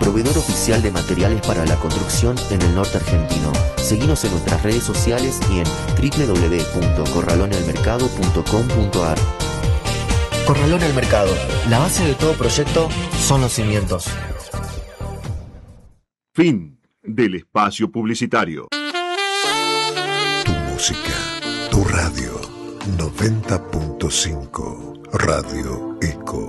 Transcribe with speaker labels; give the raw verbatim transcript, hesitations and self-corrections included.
Speaker 1: proveedor oficial de materiales para la construcción en el norte argentino. Seguinos en nuestras redes sociales y en doble u doble u doble u punto corralón al mercado punto com punto a r. Corralón al Mercado. La base de todo proyecto son los cimientos.
Speaker 2: Fin del espacio publicitario.
Speaker 3: Tu música, tu radio. noventa punto cinco Radio Eco.